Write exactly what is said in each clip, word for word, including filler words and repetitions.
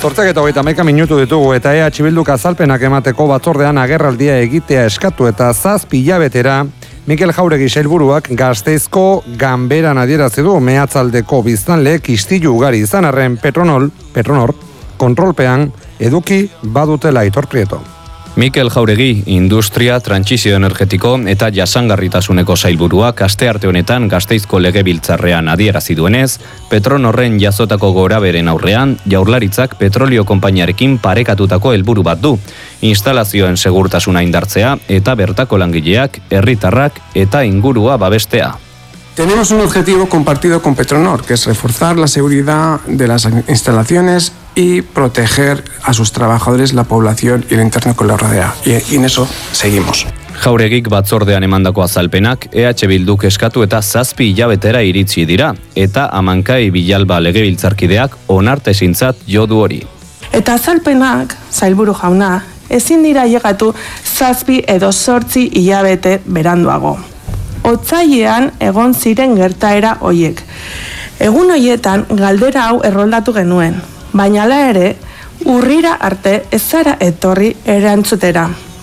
Zortziak eta hogeita hamaika minutu ditugu eta E H Bilduk azalpenak emateko batzordean agerraldia egitea eskatu eta zazpi hilabetera Mikel Jauregi sailburuak Gasteizko ganberan adierazi du mehatzaldeko biztanleek istilu ugari izan arren Petronor, Petronor kontrolpean eduki badutela Aitor Prieto. Mikel Jauregi, industria, trantsizio energetiko eta jasangarritasuneko sailburuak astearte honetan Gasteizko legebiltzarrean adierazi duenez, Petronorren jazotako goraberen aurrean, Jaurlaritzak petrolio konpainiarekin parekatutako helburu bat du, instalazioen segurtasuna indartzea eta bertako langileak, herritarrak eta ingurua babestea. Tenemos un objetivo compartido con Petronor, que es reforzar la seguridad de las instalaciones y proteger a sus trabajadores, la población y el entorno que los rodea. Y, y en eso seguimos. Jauregik batzordean emandako azalpenak E H Bilduk eskatu eta zazpi hilabetera iritsi dira, eta Amankai Bilalba legebiltzarkideak onartezintzat jo du hori. Eta azalpenak, sailburu jauna, ezin dira ailegatu zazpi edo zortzi hilabete beranduago. Otsailean egon ziren gertaera hoiek. Egun hoietan galdera hau erroldatu genuen, baina hala ere, urrira arte ez zara etorri erantzutera.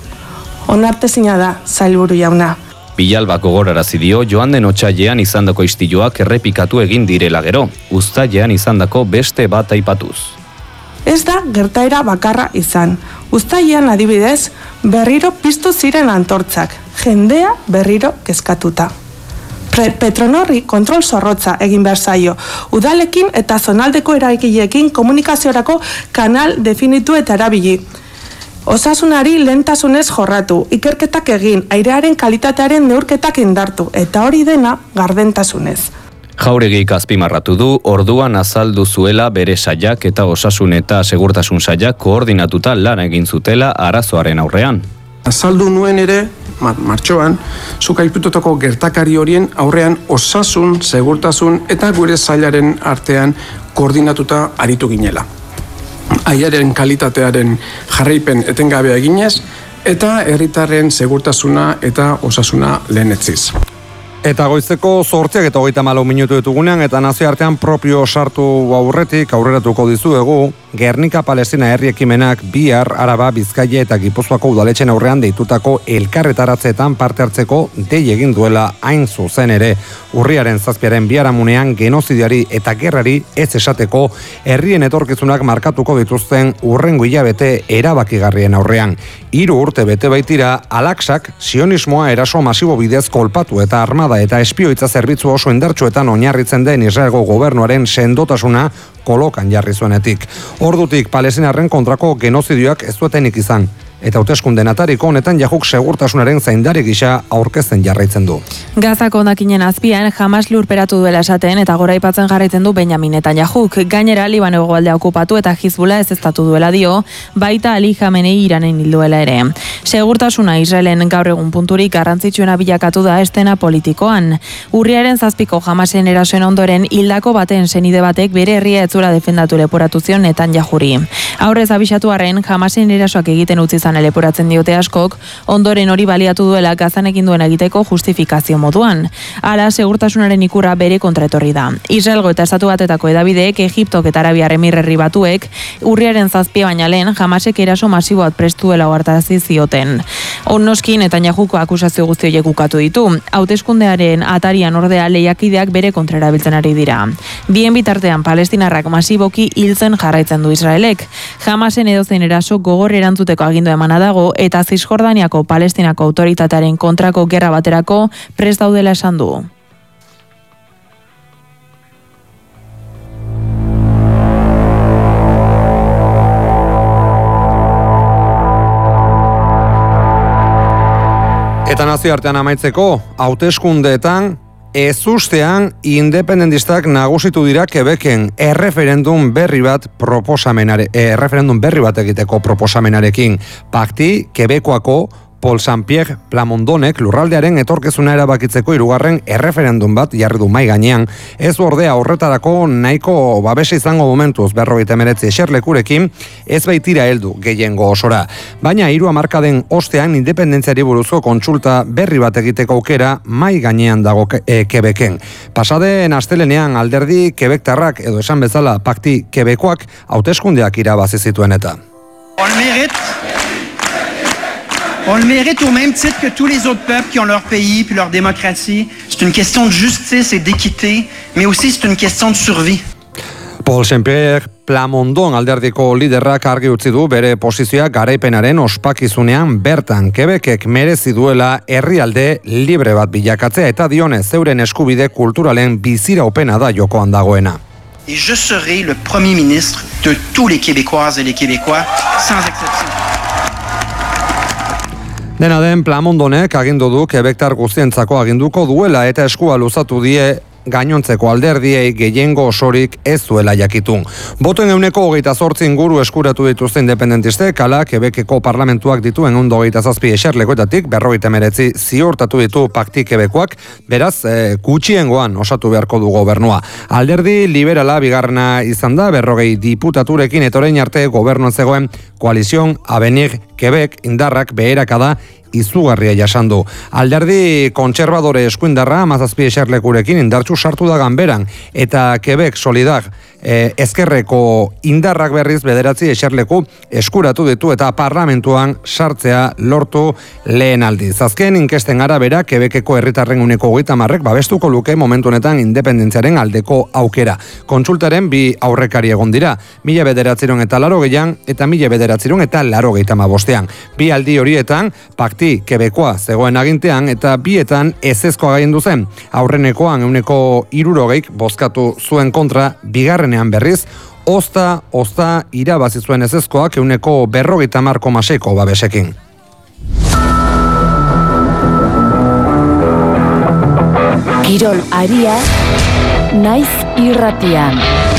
Onartezina da, sailburu jauna. Bilalbak gogorarazi dio joan den otsailean izandako istiluak errepikatu egin direla gero, uztailean izandako beste bat aipatuz. Ez da gertaera bakarra izan. Uztailean adibidez, berriro piztu ziren antortzak, jendea berriro kezkatuta. Petronorri kontrol zorrotza egin behar zaio, udalekin eta zonaldeko eraikileekin komunikaziorako kanal definitu eta erabili. Osasunari lehentasunez jorratu, ikerketak egin, airearen kalitatearen neurketak indartu, eta hori dena gardentasunez. Jauregik azpimarratu du, orduan azaldu zuela bere sailak eta osasun eta segurtasun sailak koordinatuta lan egin zutela arazoaren aurrean. Azaldu nuen ere, martxoan, zuk aipatutako gertakari horien aurrean osasun, segurtasun eta gure sailaren artean koordinatuta aritu ginela. Airearen kalitatearen jarraipen etengabea eginez eta herritarren segurtasuna eta osasuna lehenetsiz. Eta goizeko zortziak eta hogeita hamalau minutu ditugunean eta nazioartean propio sartu aurretik aurreratuko dizuegu Gernika Palestina herri ekimenak bihar Araba, Bizkaia eta Gipuzkoako udaletxen aurrean deitutako elkarretaratzeetan parte hartzeko dei egin duela hain zuzen ere. Urriaren zazpiaren biharamunean genozidiari eta gerrari ez esateko herrien etorkizunak markatuko dituzten urrengo hilabete erabakigarrien aurrean. Hiru urte bete baitira Al-Aqsak sionismoa eraso masibo bidez kolpatu eta armada eta espioitza zerbitzu oso indartsuetan oinarritzen den Israelgo gobernuaren sendotasuna kolokan jarri zuenetik. Ordutik palestinarren kontrako genozidioak ez zuetenik izan. Eta hauteskundeen atariko honetan Yahouk segurtasunaren zaindari gisa aurkezten jarraitzen du. Gazako hondakinen azpian Hamas lurperatu duela esaten eta goraipatzen jarraitzen du Benjamin Netanyahouk. Gainera Libano hegoaldea okupatu eta Hizbula ezeztatu duela dio, baita Ali Khamenei Iranen hilduela ere. Segurtasuna Israelen gaur egun punturik garrantzitsuena bilakatu da estena politikoan. Urriaren zazpiko Hamasen erasoen ondoren hildako baten senide batek bere herria etzula defendatu leporatu zion Netanyahuri. Aurrez abisatu arren Hamasen erasoak egiten utzi izan leporatzen diote askok, ondoren hori baliatu duela Gazanekin duen egiteko justifikazio moduan. Hala, segurtasunaren ikurra bere kontraetorri da. Israelgo eta estatu batetako edabideek, Egiptok eta Arabiar Emirerri batuek, urriaren zazpia baina lehen, Hamasek eraso masiboat prestu dela ohartarazi zioten. Onnoskin Netanyahuko akusazio guzti horiek ukatu ditu. Hauteskundearen atarian ordea lehiakideak bere kontraerabiltzen ari dira. Bien bitartean palestinarrak masiboki hiltzen jarraitzen du Israelek. Hamasen edozein eraso gogor erantzuteko agindu emana dago eta Zisjordaniako Palestinako autoritatearen kontrako gerra baterako prest daudela esan du. Eta nazioartean amaitzeko, hauteskundeetan ezustean independentistak nagusitu dira Quebecen erreferendum berri bat proposamenare, erreferendum berri bat egiteko proposamenarekin. Pakti Quebekoako Paul Saint-Pierre Plamondonek lurraldearen etorkezuna erabakitzeko hirugarren erreferendum bat jarri du mai gainean. Ez ordea horretarako nahiko babesa izango momentuz berrogeita hemeretzi eserlekurekin ez baitira heldu gehiengo osora. Baina hiru hamarkaden ostean independentziari buruzko kontsulta berri bat egiteko aukera mai gainean dago e, Quebecen. Pasaden astelenean alderdi Quebectarrak edo esan bezala Pakti Quebecoak hauteskundeak irabazi zituen eta. On le mérite. On le mérite au même titre que tous les autres peuples qui ont leur pays puis leur démocratie. C'est une question de justice et d'équité, mais aussi c'est une question de survie. Paul Saint-Pierre Plamondon alderdiko liderrak argi utzi du bere posizioa garaipenaren ospakizunean bertan Quebecek merezi duela herrialde libre bat bilakatzea eta dionez euren eskubide kulturalen biziraupena da jokoan dagoena. Et je serai le premier ministre de tous les Québécoises et les Québécois, sans exception. Dena den Plamondonek agindu du Quebectar guztientzako aginduko duela eta eskua luzatu die gainontzeko alderdiei gehiengo osorik ez duela jakitun. Botoen euneko hogeita zortzi inguru eskuratu dituzte independentistek, ala Quebeceko parlamentuak dituen ondo hogeita zazpi eserlekoetatik, berrogeita hemeretzi ziurtatu ditu Pakti Quebecoak, beraz, e, gutxiengoan osatu beharko du gobernua. Alderdi liberala bigarrena izan da, berrogei diputaturekin eta orain arte gobernuan zegoen Koalizion Avenir Quebec indarrak beherakada izugarria jasan du. Alderdi kontserbadore eskuindarra hamazazpi eserlekurekin indartsu sartu da ganberan eta Quebec Solidar eh, ezkerreko indarrak berriz bederatzi eserleku eskuratu ditu eta parlamentuan sartzea lortu lehen aldiz. Azken inkesten arabera Quebeceko herritarren uneko hogeita hamarrek babestuko luke momentu honetan independentziaren aldeko aukera. Kontsultaren bi aurrekari egon dira, mila bederatziron eta larogeian eta mila bederatziron eta larogeita hamabostean. Bi aldi horietan Pakti Quebecoa zegoen agintean eta bietan ezezkoa gaindu zen. Aurrenekoan euneko hirurogeik bozkatu zuen kontra, bigarrenean berriz, ozta, ozta irabazi zuen ezezkoak euneko berrogeita hamar koma seiko babesekin. Kirol aria, naiz irratian.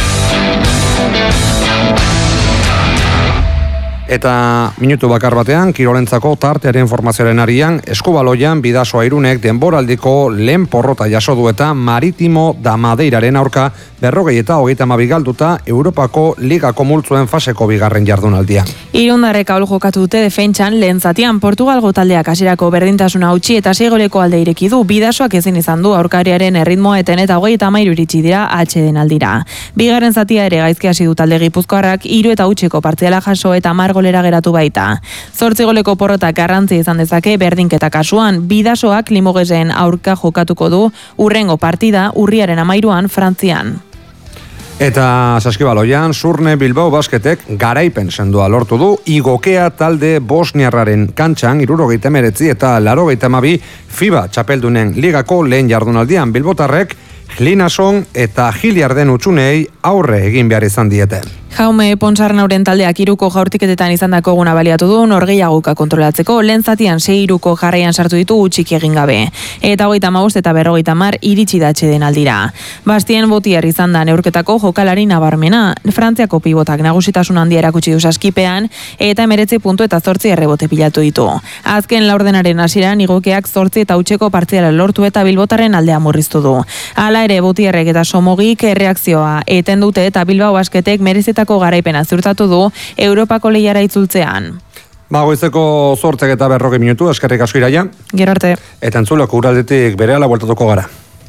Eta minutu bakar batean, kirolentzako tartearen formazioaren arian, Eskubaloian Bidasoa Irunek denboraldiko lehen porrota jaso du eta Maritimo da Madeiraren aurka berrogei eta hogeita hamabi galduta Europako Ligako multzuen faseko bigarren jardunaldian. Irundarrek ahul jokatu dute defentsan lehen zatian Portugalgo taldeak hasierako berdintasuna hautsi eta sei goleko alde ireki du. Bidasoak ezin izan du aurkariaren erritmoa eten eta hogeita hamairu iritsi dira atsedeen aldira. Bigarren zatia ere gaizki hasi du talde gipuzkoarrak, hiru eta hutseko partziala jaso eta hamar golera geratu baita. Zortzi goleko porrotak garrantzi izan dezake berdinketa kasuan. Bidasoak Limogesen aurka jokatuko du urrengo partida urriaren hamairuan Frantzian. Eta Saskibaloian Surne Bilbao Basketek garaipen sendoa lortu du, igokea talde bosniarraren kantxan hirurogeita hemeretzi eta laurogeita hamabi FIBA txapeldunen ligako lehen jardunaldian Bilbotarrek Linason eta Giliarden utxunei aurre egin behar izan diete. Jaume Ponsarnauren taldeak iruko jaurtiketetan izandako eguna baliatu du norgehiagoka kontrolatzeko, lehen zatian sei iruko jarraian sartu ditu utxik egin gabe. Eta hogeita hamabost eta berrogeita hamar iritsi da atsedeen aldira. Bastien Botier izan da neurketako jokalari nabarmena, Frantziako pibotak nagusitasun handia erakutsi du saskipean, eta hemeretzi puntu eta zortzi errebote pilatu ditu. Azken laurdenaren hasieran igokeak zortzi eta hutseko partziala lortu eta Bilbotarren aldea murriztu du. Hala ere Botierrek eta Somogik erreakzioa eten dute eta Bilbao Basketek merezitako garaipena ziurtatu du Europako lehiara itzultzean. Ba, goizeko zortzek eta berrogei minutu, eskerrik asko Iraia. Gero arte. Eta entzulok uraldetik berehala bueltatuko gara.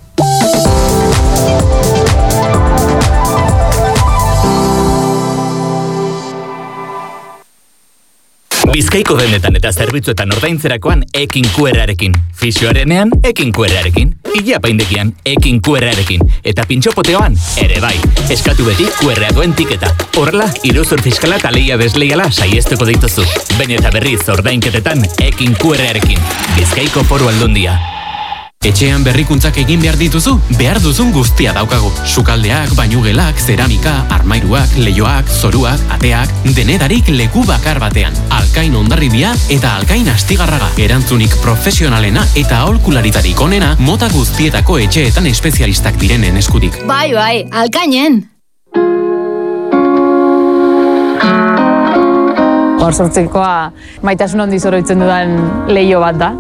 Bizkaiko dendetan eta zerbitzuetan ordaintzerakoan ekin Q R-arekin. Fisioarenean ekin Q R-arekin. Ileapaindegian ekin Q R-arekin. Eta pintxopoteoan ere bai. Eskatu beti Q R-a duen tiketa. Horrela, iruzur fiskala eta lehia desleiala saiesteko dituzu. Baina eta berriz ordainketetan ekin Q R-arekin. Bizkaiko Foru Aldundia. Etxean berrikuntzak egin behar dituzu, behar duzun guztia daukagu. Sukaldeak, bainugelak, zeramika, armairuak, leioak, zoruak, ateak, denetarik leku bakar batean. Alkain Hondarribia eta Alkain Astigarraga. Erantzunik profesionalena eta aholkularitarik onena mota guztietako etxeetan espezialistak direnen eskutik. Bai, bai, Alkainen! Gaur sortzikoa maitasun handiz oroitzen dudan leiho bat da.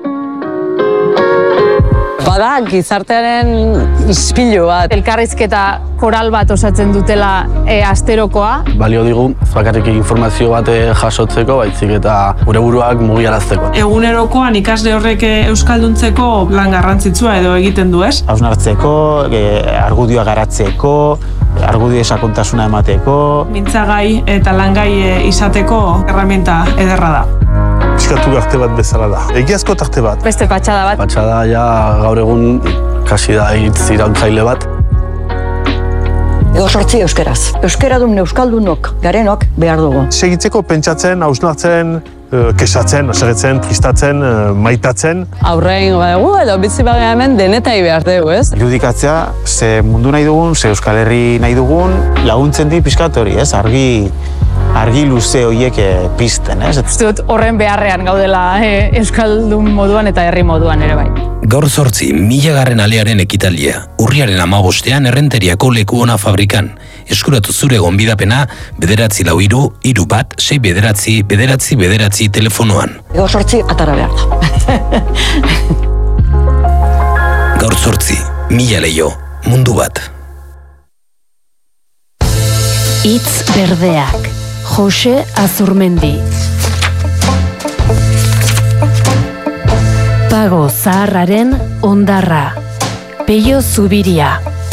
Bada, gizartearen ispilu bat. Elkarrizketa koral bat osatzen dutela e, asterokoa. Balio digu, bakarrik informazio bat jasotzeko, baizik eta gure buruak mugiarazteko. Egunerokoan ikasle horrek euskalduntzeko lan garrantzitsua edo egiten du, ez? Hausnartzeko, argudioa garatzeko, argudio sakontasuna emateko. Mintzagai eta langai izateko erraminta ederra da. Piskatu arte bat bezala da. Egiazko tarte bat. Beste patxada bat. Patxada ja gaur egun kasi da hitz irautzaile bat. Ego sortzi euskeraz. Euskaradun euskaldunok garenok behar dugu. Segitzeko pentsatzen, hausnartzen, kesatzen, osegetzen, tristatzen, maitatzen. Aurrein badugu edo bizi bagean hemen denetai behar dugu, ez? Irudikatzea, ze mundu nahi dugun, ze Euskal Herri nahi dugun, laguntzen di pixkat hori, ez? Argi argi luze horiek pizten, ez? Uste dut horren beharrean gaudela e, euskaldun moduan eta herri moduan ere bai. Gaur zortzi, milagarren alearen ekitaldia. Urriaren amabostean errenteriako leku ona fabrikan. Eskuratu zure gonbidapena bederatzi lau iru, iru bat, sei bederatzi, bederatzi, bederatzi telefonoan. Gaur zortzi atara behar da. Gaur zortzi, mila leio, mundu bat. Hitz berdeak. Jose Azurmendi. Pago zaharraren ondarra. Peio Zubiria.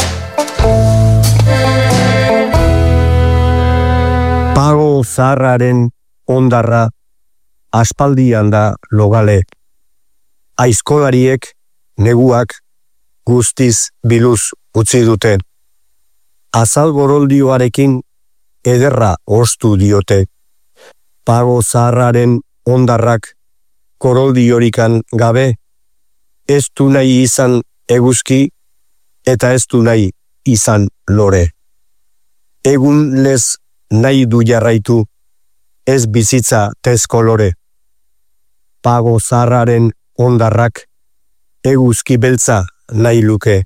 Pago zaharraren ondarra aspaldian da logale. Aizkolariek neguak guztiz biluz utzi dute. Azal goroldioarekin ederra ostu diote. Pago zaharraren ondarrak koroldioриkan gabe ez du nahi izan eguzki eta ez du nahi izan lore. Egun lez nahi du jarraitu ez bizitza tezkolore. Pago zaharraren ondarrak eguzki beltza nahi luke.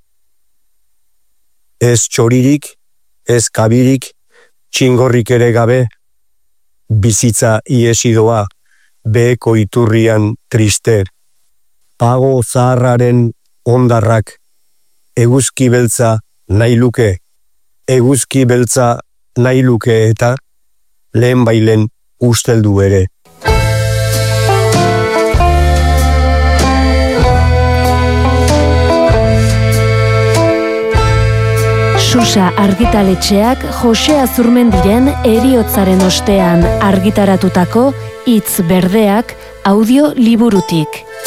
Ez txoririk, ez kabirik, txingorrik ere gabe, bizitza iesidoa, beheko iturrian triste. Pago zaharraren ondarrak, eguzki beltza nahi luke, eguzki beltza nahi luke eta lehen bailen usteldu ere. Susa argitaletxeak Jose Azurmendiren heriotzaren ostean argitaratutako Hitz berdeak audio liburutik.